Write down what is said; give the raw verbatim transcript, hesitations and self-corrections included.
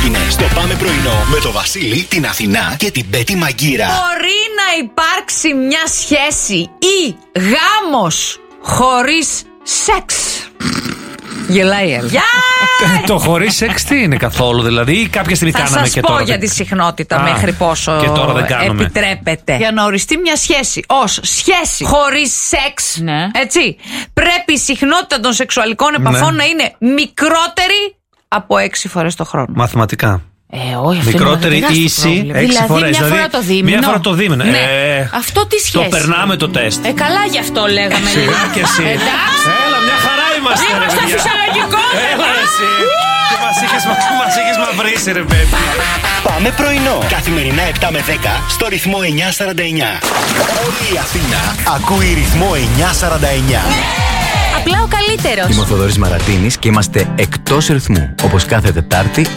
έγινε στο Πάμε Πρωινό με το Βασίλη, την Αθηνά και την Πέτη Μαγκύρα. Μπορεί να υπάρξει μια σχέση ή γάμος χωρίς σεξ? Γελάει η Έλενα. Το χωρίς σεξ τι είναι καθόλου, δηλαδή, ή κάποια στιγμή Θα κάναμε σας και πω τώρα. για δεν- τη συχνότητα Α, μέχρι πόσο και τώρα δεν κάνουμε. επιτρέπεται. Για να οριστεί μια σχέση ως σχέση χωρίς σεξ, Ναι. έτσι, πρέπει η συχνότητα των σεξουαλικών επαφών Ναι. να είναι μικρότερη από έξι φορές το χρόνο. Μαθηματικά. Ε, όχι, αυτό Μικρότερη είναι ίση πρόβλημα. έξι δηλαδή, φορές. Μια φορά το δίμηνο. Μια φορά το δίμηνο. Ναι. Ε, Αυτό τι σχέση. Το περνάμε το τεστ. Ε, καλά γι' αυτό λέγαμε. Σιγά και εσύ. Εντάξει. Έλα, μια χαρά είμαστε. ρε Είμαστε παιδιά. φυσιολογικότατοι. Έλα εσύ. Και μας είχες, μας είχες μαυρίσει ρε παιδί. Πάμε Πρωινό. Καθημερινά επτά με δέκα στο ρυθμό εννιά σαράντα εννιά. Όλη η Αθήνα ακούει ρυθμό εννιά σαράντα εννιά. Απλά ο καλύτερος. Είμαι ο Θοδωρής Μαρατίνης και είμαστε εκτός ρυθμού. Όπως κάθε Τετάρτη